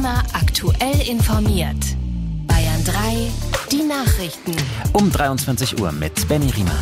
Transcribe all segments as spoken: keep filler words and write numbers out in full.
Immer aktuell informiert. Bayern drei, die Nachrichten. Um dreiundzwanzig Uhr mit Benny Riemer.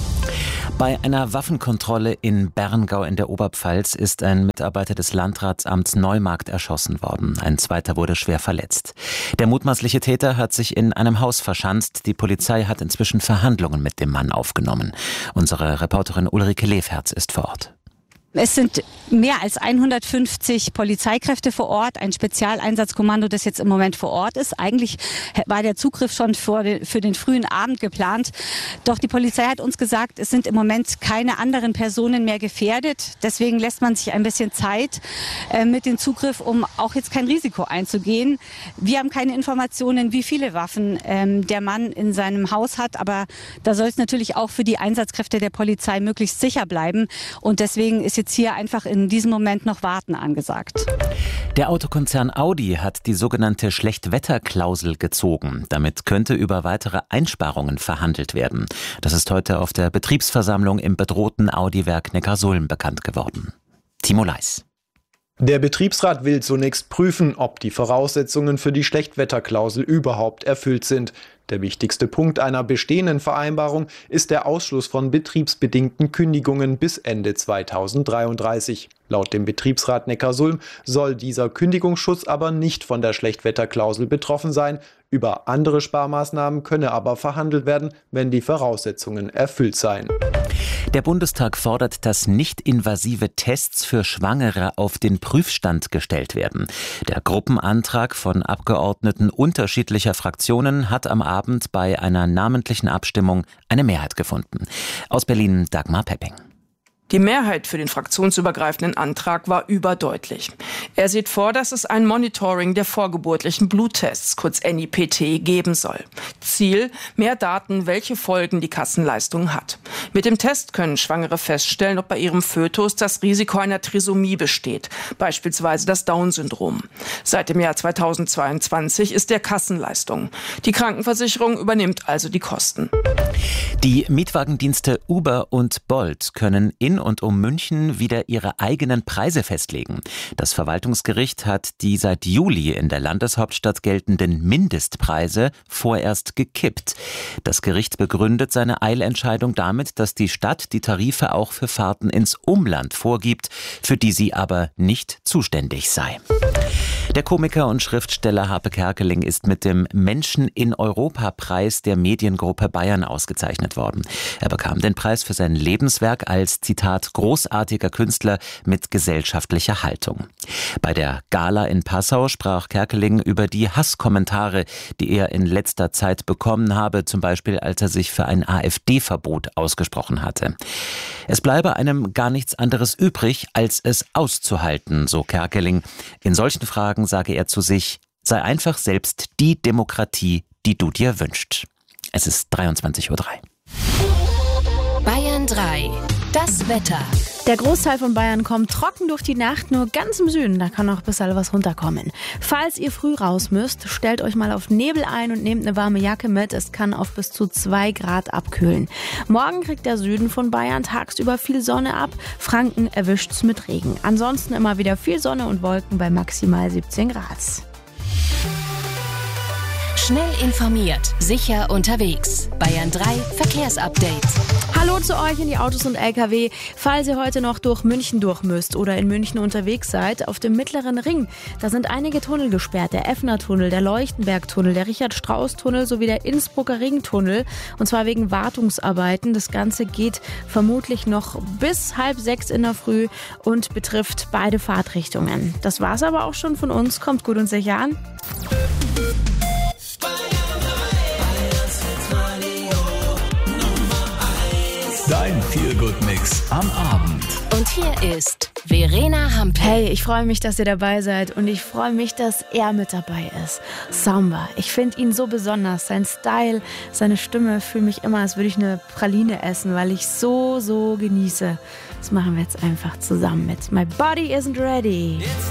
Bei einer Waffenkontrolle in Berngau in der Oberpfalz ist ein Mitarbeiter des Landratsamts Neumarkt erschossen worden. Ein zweiter wurde schwer verletzt. Der mutmaßliche Täter hat sich in einem Haus verschanzt. Die Polizei hat inzwischen Verhandlungen mit dem Mann aufgenommen. Unsere Reporterin Ulrike Lefherz ist vor Ort. Es sind mehr als hundertfünfzig Polizeikräfte vor Ort, ein Spezialeinsatzkommando, das jetzt im Moment vor Ort ist. Eigentlich war der Zugriff schon für den, für den frühen Abend geplant. Doch die Polizei hat uns gesagt, es sind im Moment keine anderen Personen mehr gefährdet. Deswegen lässt man sich ein bisschen Zeit äh, mit dem Zugriff, um auch jetzt kein Risiko einzugehen. Wir haben keine Informationen, wie viele Waffen ähm, der Mann in seinem Haus hat. Aber da soll es natürlich auch für die Einsatzkräfte der Polizei möglichst sicher bleiben. Und deswegen ist jetzt hier einfach in diesem Moment noch Warten angesagt. Der Autokonzern Audi hat die sogenannte Schlechtwetterklausel gezogen. Damit könnte über weitere Einsparungen verhandelt werden. Das ist heute auf der Betriebsversammlung im bedrohten Audi-Werk Neckarsulm bekannt geworden. Timo Leis. Der Betriebsrat will zunächst prüfen, ob die Voraussetzungen für die Schlechtwetterklausel überhaupt erfüllt sind. Der wichtigste Punkt einer bestehenden Vereinbarung ist der Ausschluss von betriebsbedingten Kündigungen bis Ende zweitausenddreiunddreißig. Laut dem Betriebsrat Neckarsulm soll dieser Kündigungsschutz aber nicht von der Schlechtwetterklausel betroffen sein. Über andere Sparmaßnahmen könne aber verhandelt werden, wenn die Voraussetzungen erfüllt seien. Der Bundestag fordert, dass nicht-invasive Tests für Schwangere auf den Prüfstand gestellt werden. Der Gruppenantrag von Abgeordneten unterschiedlicher Fraktionen hat am Abend bei einer namentlichen Abstimmung eine Mehrheit gefunden. Aus Berlin Dagmar Pepping. Die Mehrheit für den fraktionsübergreifenden Antrag war überdeutlich. Er sieht vor, dass es ein Monitoring der vorgeburtlichen Bluttests, kurz N I P T, geben soll. Ziel: mehr Daten, welche Folgen die Kassenleistung hat. Mit dem Test können Schwangere feststellen, ob bei ihrem Fötus das Risiko einer Trisomie besteht, beispielsweise das Down-Syndrom. Seit dem Jahr zweitausendzweiundzwanzig ist der Kassenleistung. Die Krankenversicherung übernimmt also die Kosten. Die Mietwagendienste Uber und Bolt können in und um München wieder ihre eigenen Preise festlegen. Das Verwaltungsgericht hat die seit Juli in der Landeshauptstadt geltenden Mindestpreise vorerst gekippt. Das Gericht begründet seine Eilentscheidung damit, dass die Stadt die Tarife auch für Fahrten ins Umland vorgibt, für die sie aber nicht zuständig sei. Der Komiker und Schriftsteller Harpe Kerkeling ist mit dem Menschen-in-Europa-Preis der Mediengruppe Bayern ausgezeichnet worden. Er bekam den Preis für sein Lebenswerk als, Zitat, großartiger Künstler mit gesellschaftlicher Haltung. Bei der Gala in Passau sprach Kerkeling über die Hasskommentare, die er in letzter Zeit bekommen habe, zum Beispiel als er sich für ein AfD-Verbot ausgesprochen hatte. Es bleibe einem gar nichts anderes übrig, als es auszuhalten, so Kerkeling. In solchen Fragen sage er zu sich: sei einfach selbst die Demokratie, die du dir wünschst. Es ist dreiundzwanzig Uhr drei. Bayern drei, das Wetter. Der Großteil von Bayern kommt trocken durch die Nacht, nur ganz im Süden, da kann noch ein bisschen was runterkommen. Falls ihr früh raus müsst, stellt euch mal auf Nebel ein und nehmt eine warme Jacke mit. Es kann auf bis zu zwei Grad abkühlen. Morgen kriegt der Süden von Bayern tagsüber viel Sonne ab. Franken erwischt's mit Regen. Ansonsten immer wieder viel Sonne und Wolken bei maximal siebzehn Grad. Schnell informiert, sicher unterwegs. Bayern drei Verkehrsupdate. Hallo zu euch in die Autos und L K W. Falls ihr heute noch durch München durch müsst oder in München unterwegs seid, auf dem Mittleren Ring, da sind einige Tunnel gesperrt. Der Effner-Tunnel, der Leuchtenberg-Tunnel, der Richard-Strauss-Tunnel sowie der Innsbrucker Ring-Tunnel. Und zwar wegen Wartungsarbeiten. Das Ganze geht vermutlich noch bis halb sechs in der Früh und betrifft beide Fahrtrichtungen. Das war's aber auch schon von uns. Kommt gut und sicher an. Dein Feel-Good-Mix am Abend. Und hier ist Verena Hampel. Hey, ich freue mich, dass ihr dabei seid und ich freue mich, dass er mit dabei ist. Samba. Ich finde ihn so besonders. Sein Style, seine Stimme, fühle mich immer, als würde ich eine Praline essen, weil ich so, so genieße. Das machen wir jetzt einfach zusammen mit My Body Isn't Ready.